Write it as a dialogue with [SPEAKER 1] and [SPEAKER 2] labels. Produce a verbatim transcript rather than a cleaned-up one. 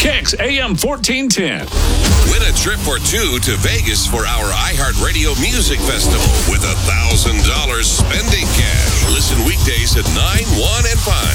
[SPEAKER 1] Kicks A M fourteen ten.
[SPEAKER 2] Win a trip for two to Vegas for our iHeartRadio Music Festival with a one thousand dollars spending cash. Listen weekdays at nine, one, and five